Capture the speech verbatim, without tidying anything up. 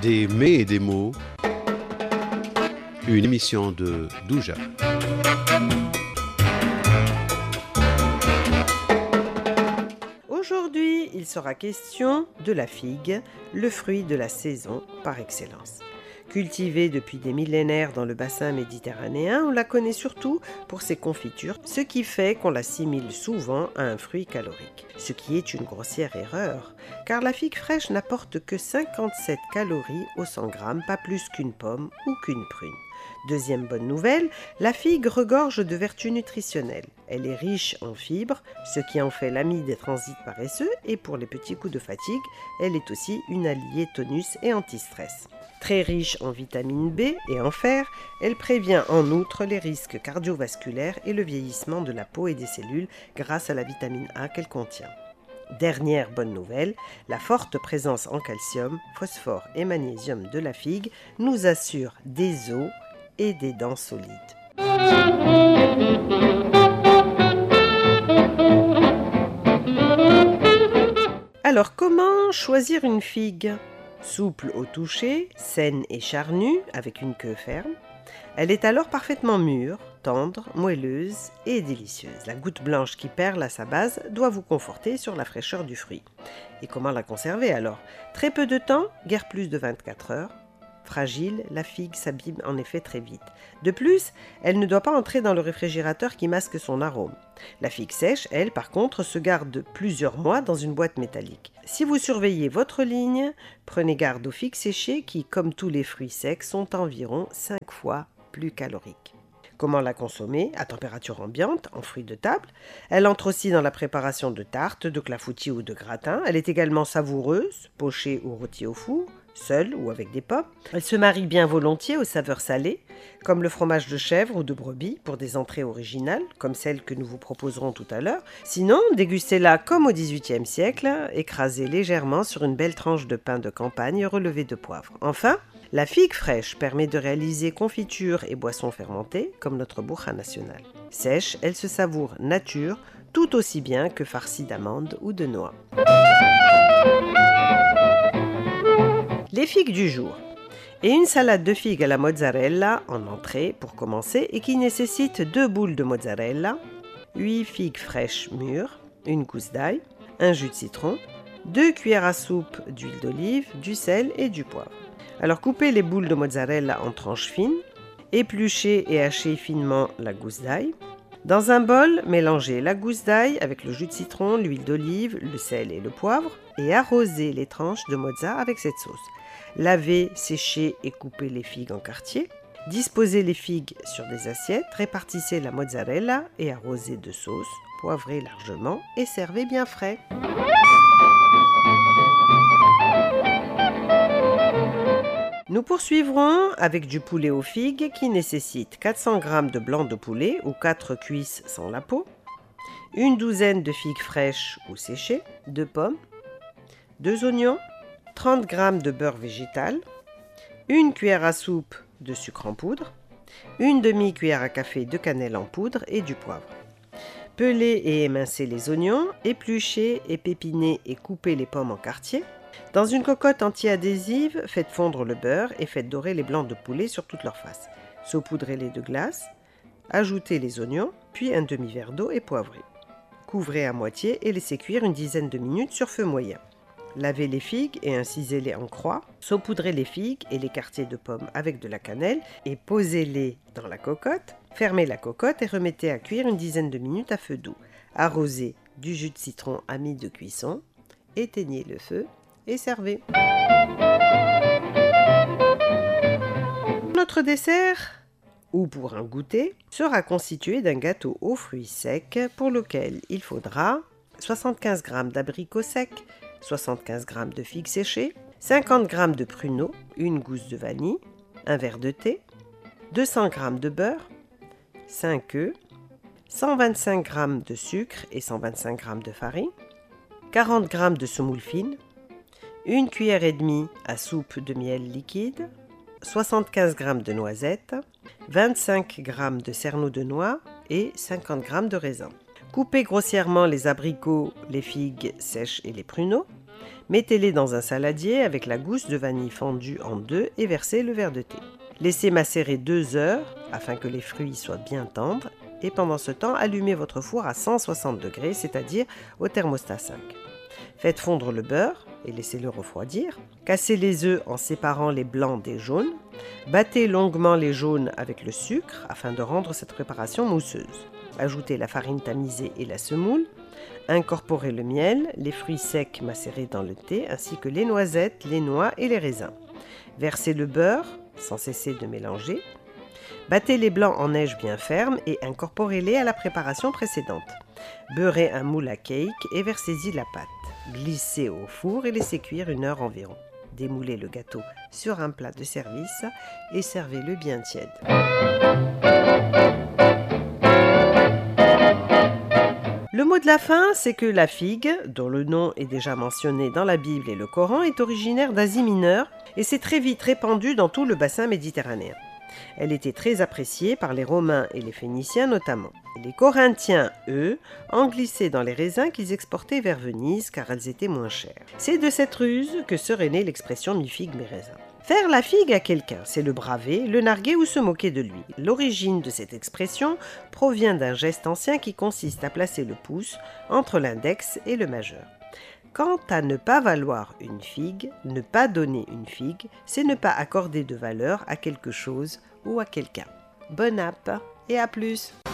Des mets et des mots, une émission de Douja. Aujourd'hui, il sera question de la figue, le fruit de la saison par excellence. Cultivée depuis des millénaires dans le bassin méditerranéen, on la connaît surtout pour ses confitures, ce qui fait qu'on l'assimile souvent à un fruit calorique. Ce qui est une grossière erreur, car la figue fraîche n'apporte que cinquante-sept calories au cent grammes, pas plus qu'une pomme ou qu'une prune. Deuxième bonne nouvelle, la figue regorge de vertus nutritionnelles. Elle est riche en fibres, ce qui en fait l'ami des transits paresseux, et pour les petits coups de fatigue, elle est aussi une alliée tonus et anti-stress. Très riche en vitamine B et en fer, elle prévient en outre les risques cardiovasculaires et le vieillissement de la peau et des cellules grâce à la vitamine A qu'elle contient. Dernière bonne nouvelle, la forte présence en calcium, phosphore et magnésium de la figue nous assure des os et des dents solides. Alors, comment choisir une figue ? Souple au toucher, saine et charnue, avec une queue ferme. Elle est alors parfaitement mûre, tendre, moelleuse et délicieuse. La goutte blanche qui perle à sa base doit vous conforter sur la fraîcheur du fruit. Et comment la conserver alors ? Très peu de temps, guère plus de vingt-quatre heures. Fragile, la figue s'abîme en effet très vite. De plus, elle ne doit pas entrer dans le réfrigérateur qui masque son arôme. La figue sèche, elle, par contre, se garde plusieurs mois dans une boîte métallique. Si vous surveillez votre ligne, prenez garde aux figues séchées qui, comme tous les fruits secs, sont environ cinq fois plus caloriques. Comment la consommer ? À température ambiante, en fruits de table. Elle entre aussi dans la préparation de tartes, de clafoutis ou de gratins. Elle est également savoureuse, pochée ou rôtie au four, seule ou avec des pommes. Elle se marie bien volontiers aux saveurs salées, comme le fromage de chèvre ou de brebis pour des entrées originales, comme celles que nous vous proposerons tout à l'heure. Sinon, dégustez-la comme au dix-huitième siècle, écrasée légèrement sur une belle tranche de pain de campagne relevée de poivre. Enfin, la figue fraîche permet de réaliser confitures et boissons fermentées, comme notre bourra national. Sèche, elle se savoure nature, tout aussi bien que farcie d'amandes ou de noix. Les figues du jour. Et une salade de figues à la mozzarella en entrée pour commencer et qui nécessite deux boules de mozzarella, huit figues fraîches mûres, une gousse d'ail, un jus de citron, deux cuillères à soupe d'huile d'olive, du sel et du poivre. Alors coupez les boules de mozzarella en tranches fines, épluchez et hachez finement la gousse d'ail. Dans un bol, mélangez la gousse d'ail avec le jus de citron, l'huile d'olive, le sel et le poivre et arrosez les tranches de mozza avec cette sauce. Lavez, séchez et coupez les figues en quartiers. Disposez les figues sur des assiettes, répartissez la mozzarella et arrosez de sauce, poivrez largement et servez bien frais. Nous poursuivrons avec du poulet aux figues qui nécessite quatre cents grammes de blanc de poulet ou quatre cuisses sans la peau, une douzaine de figues fraîches ou séchées, deux pommes, deux oignons, trente grammes de beurre végétal, une cuillère à soupe de sucre en poudre, une demi-cuillère à café de cannelle en poudre et du poivre. Pelez et émincez les oignons, épluchez, épépinez et coupez les pommes en quartiers. Dans une cocotte anti-adhésive, faites fondre le beurre et faites dorer les blancs de poulet sur toute leur face. Saupoudrez-les de glace, ajoutez les oignons, puis un demi-verre d'eau et poivrez. Couvrez à moitié et laissez cuire une dizaine de minutes sur feu moyen. Lavez les figues et incisez-les en croix. Saupoudrez les figues et les quartiers de pommes avec de la cannelle et posez-les dans la cocotte. Fermez la cocotte et remettez à cuire une dizaine de minutes à feu doux. Arrosez du jus de citron à mi de cuisson. Éteignez le feu et servez. Notre dessert, ou pour un goûter, sera constitué d'un gâteau aux fruits secs pour lequel il faudra soixante-quinze grammes d'abricots secs, soixante-quinze grammes de figues séchées, cinquante grammes de pruneaux, une gousse de vanille, un verre de thé, deux cents grammes de beurre, cinq œufs, cent vingt-cinq grammes de sucre et cent vingt-cinq grammes de farine, quarante grammes de semoule fine, une cuillère et demie à soupe de miel liquide, soixante-quinze grammes de noisettes, vingt-cinq grammes de cerneaux de noix et cinquante grammes de raisins. Coupez grossièrement les abricots, les figues sèches et les pruneaux. Mettez-les dans un saladier avec la gousse de vanille fendue en deux et versez le verre de thé. Laissez macérer deux heures afin que les fruits soient bien tendres et pendant ce temps, allumez votre four à cent soixante degrés, c'est-à-dire au thermostat cinq. Faites fondre le beurre et laissez-le refroidir. Cassez les œufs en séparant les blancs des jaunes. Battez longuement les jaunes avec le sucre afin de rendre cette préparation mousseuse. Ajoutez la farine tamisée et la semoule. Incorporez le miel, les fruits secs macérés dans le thé, ainsi que les noisettes, les noix et les raisins. Versez le beurre sans cesser de mélanger. Battez les blancs en neige bien ferme et incorporez-les à la préparation précédente. Beurrez un moule à cake et versez-y la pâte. Glissez au four et laissez cuire une heure environ. Démoulez le gâteau sur un plat de service et servez-le bien tiède. Le mot de la fin, c'est que la figue, dont le nom est déjà mentionné dans la Bible et le Coran, est originaire d'Asie mineure et s'est très vite répandue dans tout le bassin méditerranéen. Elle était très appréciée par les Romains et les Phéniciens notamment. Les Corinthiens, eux, en glissaient dans les raisins qu'ils exportaient vers Venise car elles étaient moins chères. C'est de cette ruse que serait née l'expression « mi figue, mi raisin ». Faire la figue à quelqu'un, c'est le braver, le narguer ou se moquer de lui. L'origine de cette expression provient d'un geste ancien qui consiste à placer le pouce entre l'index et le majeur. Quant à ne pas valoir une figue, ne pas donner une figue, c'est ne pas accorder de valeur à quelque chose ou à quelqu'un. Bonne app et à plus!